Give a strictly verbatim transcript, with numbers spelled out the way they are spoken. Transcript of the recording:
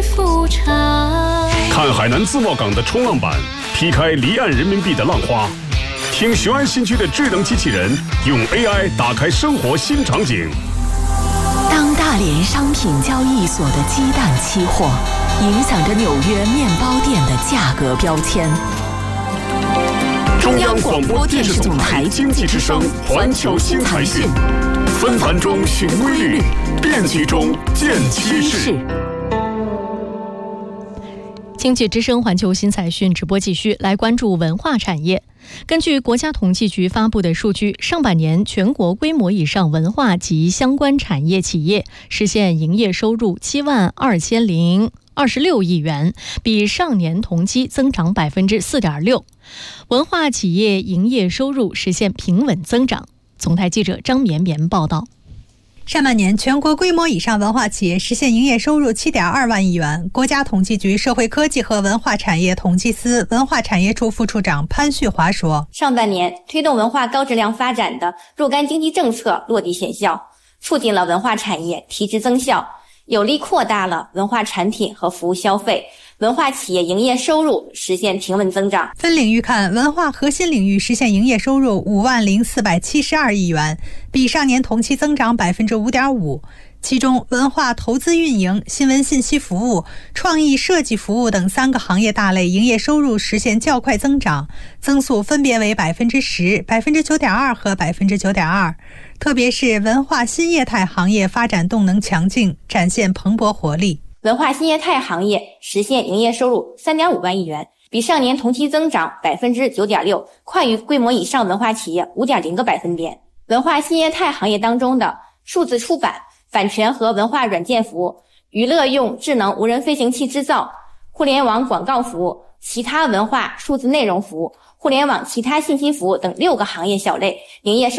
复查。 看海南自贸港的冲浪板，劈开离岸人民币的浪花。听雄安新区的智能机器人用 A I 打开生活新场景。 当大连商品交易所的鸡蛋期货影响着纽约面包店的价格标签。 中央广播电视总台经济之声环球新财讯，纷繁中寻规律，变局中见趋势。 经济之声环球新财讯直播继续，来关注文化产业。根据国家统计局发布的数据，上半年全国规模以上文化及相关产业企业实现营业收入七万二千零二十六亿元，比上年同期增长百分之四点六。文化企业营业收入实现平稳增长。总台记者张绵绵报道。 上半年全国规模以上文化企业实现营业收入 七点二万亿元。国家统计局社会科技和文化产业统计司文化产业处副处长潘旭华说， 上半年推动文化高质量发展的若干经济政策落地显效，促进了文化产业提质增效，有力扩大了文化产品和服务消费，文化企业营业收入实现平稳增长。 分领域看，文化核心领域实现营业收入五万零四百七十二亿元，比上年同期增长百分之五点五。其中，文化投资运营、新闻信息服务、创意设计服务等三个行业大类营业收入实现较快增长，增速分别为百分之十、百分之九点二和百分之九点二。特别是文化新业态行业发展动能强劲，展现蓬勃活力。 文化新业态行业实现营业收入 三点五万亿元，比上年同期增长 百分之九点六， 快于规模以上文化企业 五点零 个百分点。文化新业态行业当中的数字出版、版权和文化软件服务、娱乐用智能无人飞行器制造、互联网广告服务、其他文化数字内容服务、互联网其他信息服务等六个行业小类营业收入